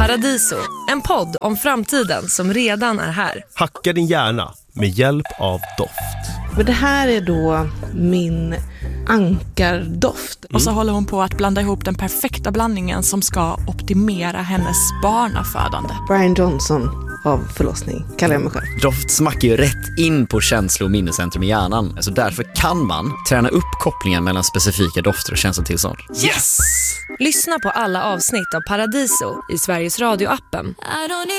Paradiso, en podd om framtiden som redan är här. Hacka din hjärna med hjälp av doft. Men det här är då min ankardoft. Och så håller hon på att blanda ihop den perfekta blandningen som ska optimera hennes barnafödande. Brian Johnson av förlossning, kallar jag mig själv. Doft smackar ju rätt in på känslo- och minnescentrum i hjärnan. Alltså därför kan man träna upp kopplingen mellan specifika dofter och känslotillstånd. Yes! Lyssna på alla avsnitt av Paradiso i Sveriges Radio-appen.